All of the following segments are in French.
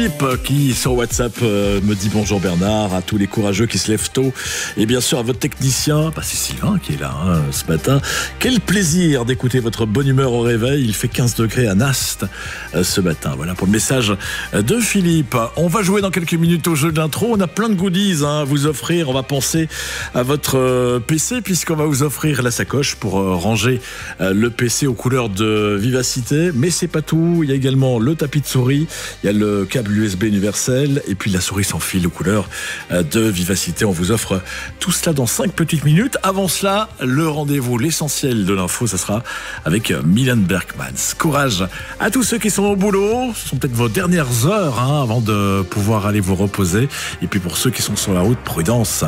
Qui sur WhatsApp me dit bonjour Bernard, à tous les courageux qui se lèvent tôt et bien sûr à votre technicien, c'est Sylvain qui est là ce matin. Quel plaisir d'écouter votre bonne humeur au réveil, il fait 15 degrés à Nast ce matin. Voilà pour le message de Philippe. On va jouer dans quelques minutes au jeu de l'intro, on a plein de goodies à vous offrir, on va penser à votre PC puisqu'on va vous offrir la sacoche pour ranger le PC aux couleurs de Vivacité, mais c'est pas tout, il y a également le tapis de souris, il y a le câble USB universel et puis la souris sans fil aux couleurs de Vivacité. On vous offre tout cela dans 5 petites minutes. Avant cela, le rendez-vous, l'essentiel de l'info, ça sera avec Mylène Berkmans. Courage à tous ceux qui sont au boulot. Ce sont peut-être vos dernières heures avant de pouvoir aller vous reposer. Et puis pour ceux qui sont sur la route, prudence.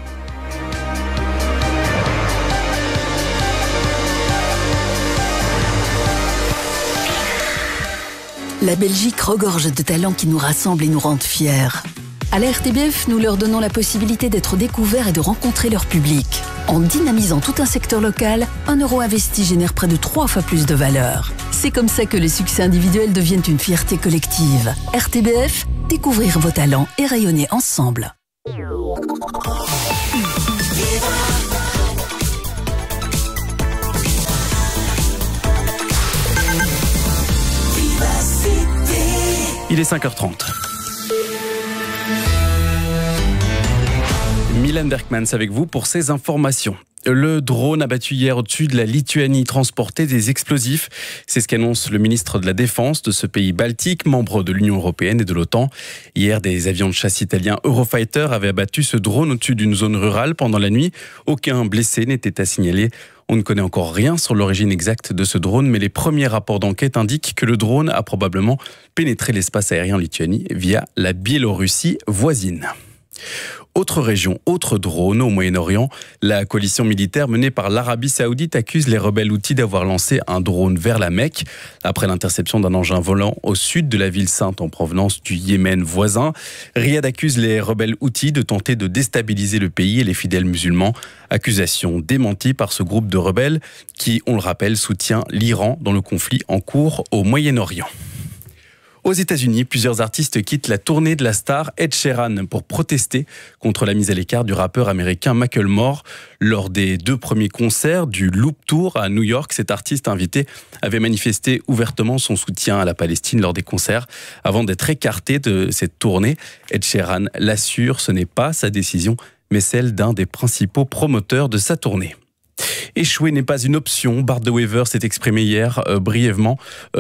La Belgique regorge de talents qui nous rassemblent et nous rendent fiers. À la RTBF, nous leur donnons la possibilité d'être découverts et de rencontrer leur public. En dynamisant tout un secteur local, 1 euro investi génère près de 3 fois plus de valeur. C'est comme ça que les succès individuels deviennent une fierté collective. RTBF, découvrir vos talents et rayonner ensemble. Il est 5h30. Mylène Berkmans avec vous pour ces informations. Le drone abattu hier au-dessus de la Lituanie transportait des explosifs. C'est ce qu'annonce le ministre de la Défense de ce pays baltique, membre de l'Union européenne et de l'OTAN. Hier, des avions de chasse italiens Eurofighter avaient abattu ce drone au-dessus d'une zone rurale pendant la nuit. Aucun blessé n'était à signaler. On ne connaît encore rien sur l'origine exacte de ce drone, mais les premiers rapports d'enquête indiquent que le drone a probablement pénétré l'espace aérien en Lituanie via la Biélorussie voisine. Autre région, autre drone au Moyen-Orient, la coalition militaire menée par l'Arabie Saoudite accuse les rebelles Houthis d'avoir lancé un drone vers la Mecque après l'interception d'un engin volant au sud de la ville sainte en provenance du Yémen voisin. Riyad accuse les rebelles Houthis de tenter de déstabiliser le pays et les fidèles musulmans. Accusation démentie par ce groupe de rebelles qui, on le rappelle, soutient l'Iran dans le conflit en cours au Moyen-Orient. Aux États-Unis, plusieurs artistes quittent la tournée de la star Ed Sheeran pour protester contre la mise à l'écart du rappeur américain Macklemore. Lors des 2 premiers concerts du Loop Tour à New York, cet artiste invité avait manifesté ouvertement son soutien à la Palestine lors des concerts. Avant d'être écarté de cette tournée, Ed Sheeran l'assure, ce n'est pas sa décision, mais celle d'un des principaux promoteurs de sa tournée. Échouer n'est pas une option. Bart de Wever s'est exprimé hier brièvement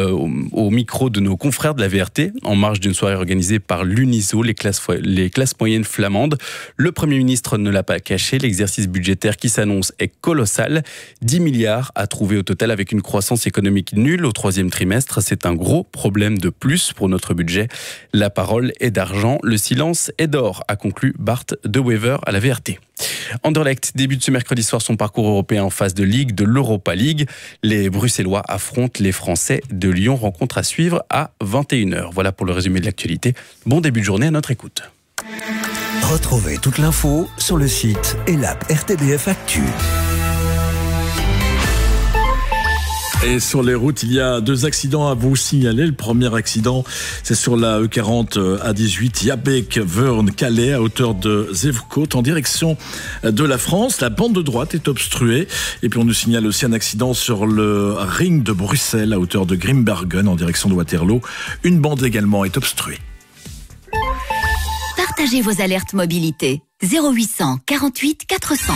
au micro de nos confrères de la VRT en marge d'une soirée organisée par l'UNISO, les classes moyennes flamandes. Le Premier ministre ne l'a pas caché, l'exercice budgétaire qui s'annonce est colossal. 10 milliards à trouver au total avec une croissance économique nulle au 3e trimestre. C'est un gros problème de plus pour notre budget. La parole est d'argent, le silence est d'or, a conclu Bart de Wever à la VRT. Anderlecht débute ce mercredi soir son parcours européen en phase de Ligue de l'Europa League. Les Bruxellois affrontent les Français de Lyon. Rencontre à suivre à 21h. Voilà pour le résumé de l'actualité. Bon début de journée à notre écoute. Retrouvez toute l'info sur le site et l'app RTBF Actu. Et sur les routes, il y a 2 accidents à vous signaler. Le premier accident, c'est sur la E40 A18, Yabek-Veurne-Calais, à hauteur de Zevecote, en direction de la France. La bande de droite est obstruée. Et puis on nous signale aussi un accident sur le ring de Bruxelles, à hauteur de Grimbergen, en direction de Waterloo. Une bande également est obstruée. Partagez vos alertes mobilité. 0800 48 400.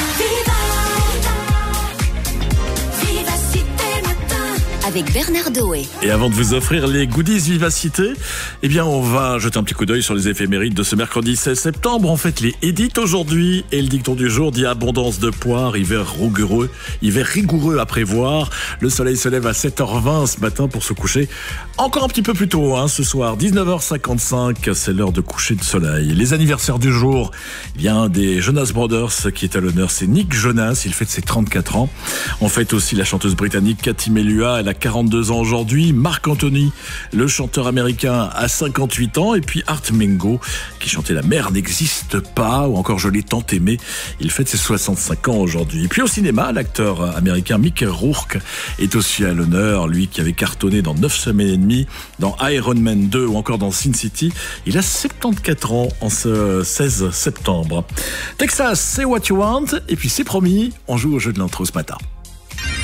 Avec Bernard Doé. Et avant de vous offrir les goodies Vivacité, eh bien on va jeter un petit coup d'œil sur les éphémérides de ce mercredi 16 septembre. En fait, les édits aujourd'hui et le dicton du jour dit abondance de poires, hiver rigoureux à prévoir. Le soleil se lève à 7h20 ce matin pour se coucher encore un petit peu plus tôt ce soir, 19h55, c'est l'heure de coucher de soleil. Les anniversaires du jour, il y a un des Jonas Brothers qui est à l'honneur, c'est Nick Jonas, il fête ses 34 ans. On fête aussi la chanteuse britannique Cathy Melua, elle a 42 ans aujourd'hui. Marc Anthony, le chanteur américain, a 58 ans. Et puis Art Mengo, qui chantait La mer n'existe pas, ou encore Je l'ai tant aimé. Il fête ses 65 ans aujourd'hui. Et puis au cinéma, l'acteur américain Mickey Rourke est aussi à l'honneur. Lui qui avait cartonné dans 9 semaines et demie, dans Iron Man 2 ou encore dans Sin City. Il a 74 ans en ce 16 septembre. Texas, c'est what you want. Et puis c'est promis, on joue au jeu de l'intro ce matin.